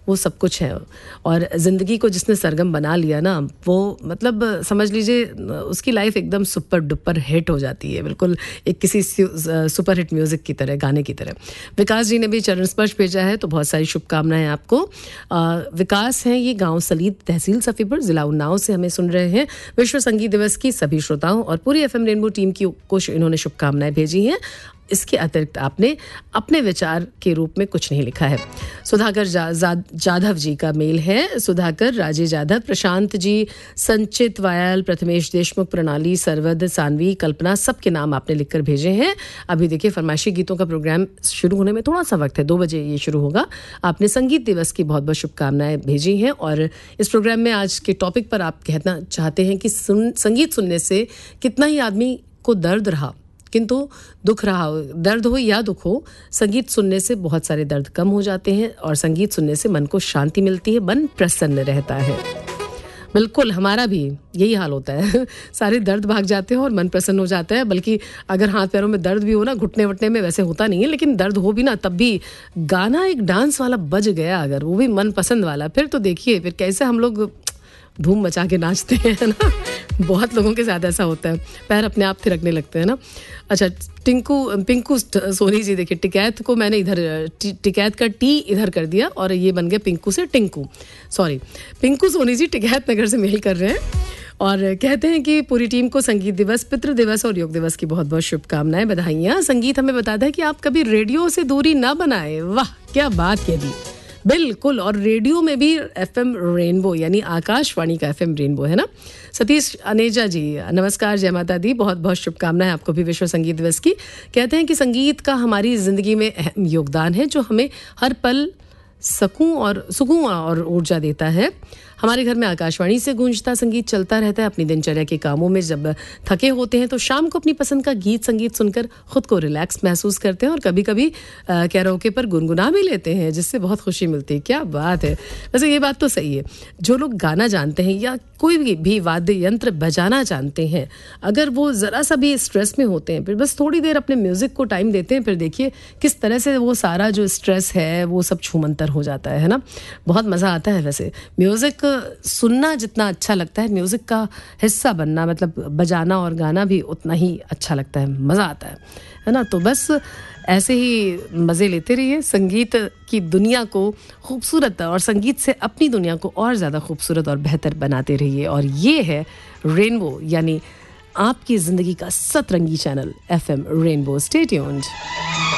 वो सब कुछ है। और ज़िंदगी को जिसने सरगम बना लिया ना, वो मतलब समझ लीजिए उसकी लाइफ एकदम सुपर डुपर हिट हो जाती है, बिल्कुल एक किसी सुपर हिट म्यूज़िक की तरह, गाने की तरह। विकास जी ने भी चरण स्पर्श भेजा है, तो बहुत सारी शुभकामनाएं आपको। विकास हैं ये गांव सलीद, तहसील सफ़ीपुर, ज़िला उन्नाव से हमें सुन रहे हैं। विश्व संगीत दिवस की सभी श्रोताओं और पूरी एफएम रेनबो टीम की को इन्होंने शुभकामनाएं भेजी हैं। इसके अतिरिक्त आपने अपने विचार के रूप में कुछ नहीं लिखा है। सुधाकर जाधव जी का मेल है। सुधाकर, राजेश जाधव, प्रशांत जी, संचित वायल, प्रथमेश देशमुख, प्रणाली, सरवद, सानवी, कल्पना, सबके नाम आपने लिखकर भेजे हैं। अभी देखिए फरमाइशी गीतों का प्रोग्राम शुरू होने में थोड़ा सा वक्त है, 2 बजे ये शुरू होगा। आपने संगीत दिवस की बहुत बहुत शुभकामनाएं भेजी हैं। और इस प्रोग्राम में आज के टॉपिक पर आप कहना चाहते हैं कि संगीत सुनने से कितना ही आदमी को दर्द रहा, किंतु दुख रहा हो, दर्द हो या दुख हो, संगीत सुनने से बहुत सारे दर्द कम हो जाते हैं और संगीत सुनने से मन को शांति मिलती है, मन प्रसन्न रहता है। बिल्कुल हमारा भी यही हाल होता है सारे दर्द भाग जाते हैं और मन प्रसन्न हो जाता है। बल्कि अगर हाथ पैरों में दर्द भी हो ना, घुटने वटने में वैसे होता नहीं है, लेकिन दर्द हो भी ना, तब भी गाना एक डांस वाला बज गया अगर, वो भी मन पसंद वाला, फिर तो देखिए फिर कैसे हम लोग धूम मचा के नाचते हैं ना। बहुत लोगों के साथ ऐसा होता है, पैर अपने आप थिरकने लगते हैं ना। अच्छा, पिंकू सोनी जी, देखिए टिकैत को मैंने इधर टिकैत का टी इधर कर दिया और ये बन गया पिंकू से टिंकू। सॉरी, पिंकू सोनी जी टिकैत नगर से मेल कर रहे हैं और कहते हैं कि पूरी टीम को संगीत दिवस, पितृ दिवस और योग दिवस की बहुत बहुत शुभकामनाएं, बधाइयाँ। संगीत हमें बताता है कि आप कभी रेडियो से दूरी ना बनाए। वाह, क्या बात कह दी, बिल्कुल। और रेडियो में भी एफएम रेनबो यानी आकाशवाणी का एफएम रेनबो है ना। सतीश अनेजा जी, नमस्कार, जय माता दी, बहुत बहुत शुभकामनाएं आपको भी विश्व संगीत दिवस की। कहते हैं कि संगीत का हमारी ज़िंदगी में अहम योगदान है, जो हमें हर पल सुकून और ऊर्जा देता है। हमारे घर में आकाशवाणी से गूंजता संगीत चलता रहता है। अपनी दिनचर्या के कामों में जब थके होते हैं तो शाम को अपनी पसंद का गीत संगीत सुनकर खुद को रिलैक्स महसूस करते हैं और कभी कभी कैरोके पर गुनगुना भी लेते हैं, जिससे बहुत खुशी मिलती है। क्या बात है। वैसे ये बात तो सही है, जो लोग गाना जानते हैं या कोई भी वाद्य यंत्र बजाना जानते हैं, अगर वो ज़रा सा भी स्ट्रेस में होते हैं, फिर बस थोड़ी देर अपने म्यूज़िक को टाइम देते हैं, फिर देखिए किस तरह से वो सारा जो स्ट्रेस है वो सब छूमंतर हो जाता है ना। बहुत मज़ा आता है। वैसे म्यूज़िक सुनना जितना अच्छा लगता है, म्यूज़िक का हिस्सा बनना, मतलब बजाना और गाना भी उतना ही अच्छा लगता है, मज़ा आता है ना। तो बस ऐसे ही मज़े लेते रहिए, संगीत की दुनिया को खूबसूरत और संगीत से अपनी दुनिया को और ज़्यादा खूबसूरत और बेहतर बनाते रहिए। और ये है रेनबो, यानी आपकी ज़िंदगी का सतरंगी channel FM rainbow. Stay tuned.